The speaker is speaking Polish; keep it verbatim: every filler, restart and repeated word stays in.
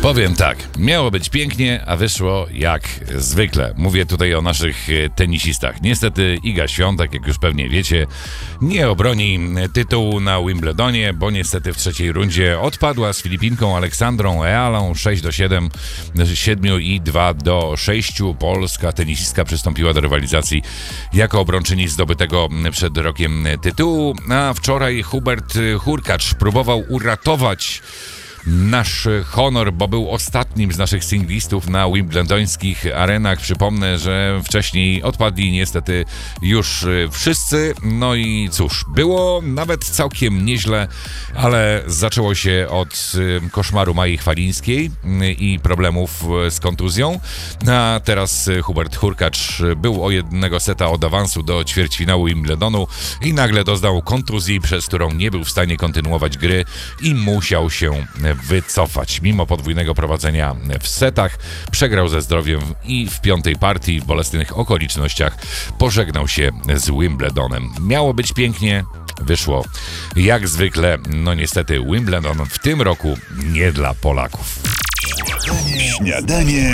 Powiem tak, miało być pięknie, a wyszło jak zwykle. Mówię tutaj o naszych tenisistach. Niestety Iga Świątek, jak już pewnie wiecie, nie obroni tytułu na Wimbledonie, bo niestety w trzeciej rundzie odpadła z Filipinką Aleksandrą Ealą sześć do siedem, siedem i dwa do sześciu. Polska tenisistka przystąpiła do rywalizacji jako obrończyni zdobytego przed rokiem tytułu, a wczoraj Hubert Hurkacz próbował uratować nasz honor, bo był ostatnim z naszych singlistów na wimbledońskich arenach. Przypomnę, że wcześniej odpadli niestety już wszyscy. No i cóż, było nawet całkiem nieźle, ale zaczęło się od koszmaru Mai Chwalińskiej i problemów z kontuzją. A teraz Hubert Hurkacz był o jednego seta od awansu do ćwierćfinału Wimbledonu i nagle doznał kontuzji, przez którą nie był w stanie kontynuować gry i musiał się wycofać. Mimo podwójnego prowadzenia w setach przegrał ze zdrowiem i w piątej partii w bolesnych okolicznościach pożegnał się z Wimbledonem. Miało być pięknie, wyszło jak zwykle. No niestety Wimbledon w tym roku nie dla Polaków. Śniadanie